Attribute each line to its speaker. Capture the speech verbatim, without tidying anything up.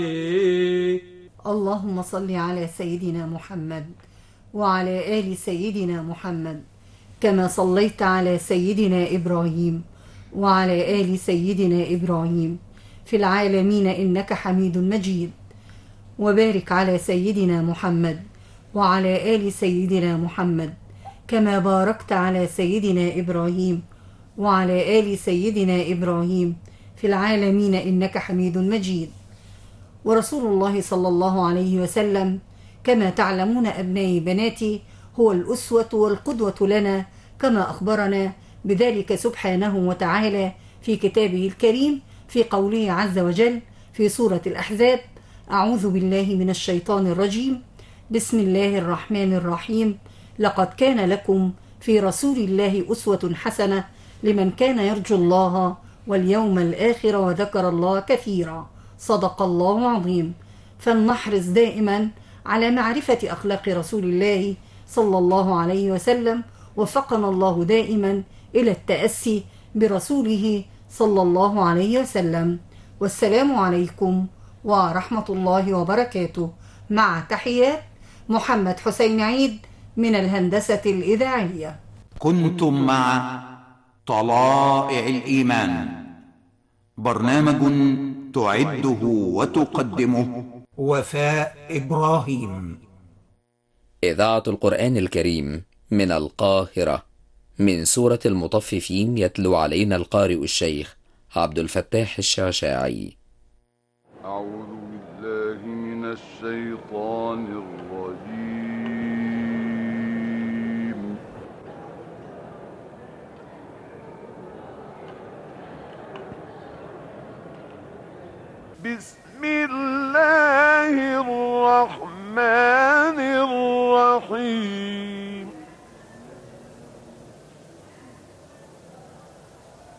Speaker 1: اللهم صل على سيدنا محمد وعلى آل سيدنا محمد كما صليت على سيدنا إبراهيم وعلى آل سيدنا إبراهيم في العالمين إنك حميد مجيد. وبارك على سيدنا محمد وعلى آل سيدنا محمد كما باركت على سيدنا إبراهيم وعلى آل سيدنا إبراهيم في العالمين إنك حميد مجيد. ورسول الله صلى الله عليه وسلم كما تعلمون أبنائي بناتي هو الأسوة والقدوة لنا، كما أخبرنا بذلك سبحانه وتعالى في كتابه الكريم في قوله عز وجل في سورة الأحزاب: أعوذ بالله من الشيطان الرجيم، بسم الله الرحمن الرحيم، لقد كان لكم في رسول الله أسوة حسنة لمن كان يرجو الله واليوم الآخر وذكر الله كثيرا. صدق الله العظيم. فلنحرص دائما على معرفة أخلاق رسول الله صلى الله عليه وسلم، وفقنا الله دائما إلى التأسي برسوله صلى الله عليه وسلم. والسلام عليكم ورحمة الله وبركاته، مع تحيات محمد حسين عيد من الهندسة الإذاعية.
Speaker 2: كنتم مع طلائع الإيمان، برنامج تعده وتقدمه
Speaker 3: وفاء إبراهيم.
Speaker 4: إذاعة القرآن الكريم من القاهرة، من سورة المطففين، يتلو علينا القارئ الشيخ عبد الفتاح الشعشاعي.
Speaker 5: أعوذ بالله من الشيطان الرجيم. بسم الله الرحمن الرحيم.